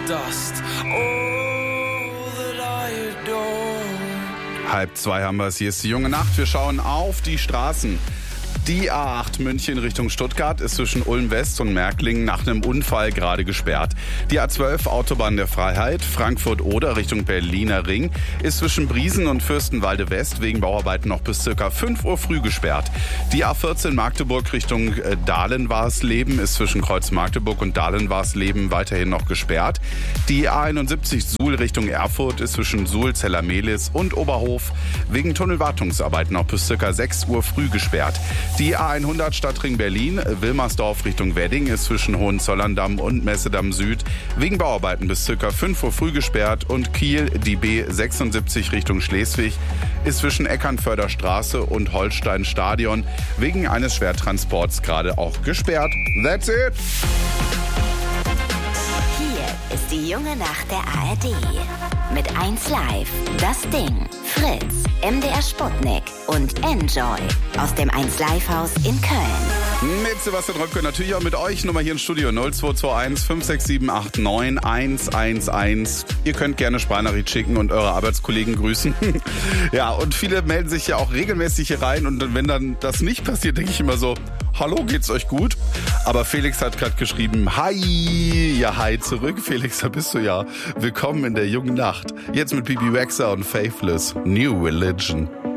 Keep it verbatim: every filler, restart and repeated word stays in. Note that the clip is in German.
dust. All that I adore. Halb zwei haben wir es. Hier ist die junge Nacht. Wir schauen auf die Straßen. Die A acht München Richtung Stuttgart ist zwischen Ulm West und Märklingen nach einem Unfall gerade gesperrt. Die A zwölf Autobahn der Freiheit Frankfurt-Oder Richtung Berliner Ring ist zwischen Briesen und Fürstenwalde West wegen Bauarbeiten noch bis circa fünf Uhr früh gesperrt. Die A vierzehn Magdeburg Richtung Dahlen-Warsleben ist zwischen Kreuz Magdeburg und Dahlen-Warsleben weiterhin noch gesperrt. Die A einundsiebzig Suhl Richtung Erfurt ist zwischen Suhl, Zellermehlis und Oberhof wegen Tunnelwartungsarbeiten noch bis circa sechs Uhr früh gesperrt. Die A hundert Stadtring Berlin, Wilmersdorf Richtung Wedding ist zwischen Hohenzollern-Damm und Messedamm Süd wegen Bauarbeiten bis circa fünf Uhr früh gesperrt und Kiel, die B sechsundsiebzig Richtung Schleswig ist zwischen Eckernförder Straße und Holstein Stadion wegen eines Schwertransports gerade auch gesperrt. That's it! Hier ist die junge Nacht der A R D. Mit eins Live, Das Ding, Fritz, M D R Sputnik und Enjoy aus dem eins Live Haus in Köln. Mit Sebastian Röpke, natürlich auch mit euch. Nummer hier im Studio null zwei zwei eins fünf sechs sieben acht neun eins eins eins. Ihr könnt gerne Sprachnachricht schicken und eure Arbeitskollegen grüßen. Ja, und viele melden sich ja auch regelmäßig hier rein. Und wenn dann das nicht passiert, denke ich immer so, hallo, geht's euch gut? Aber Felix hat gerade geschrieben, hi, ja hi zurück. Felix, da bist du ja. Willkommen in der jungen Nacht. Jetzt mit Bibi Rexha und Faithless, New Religion.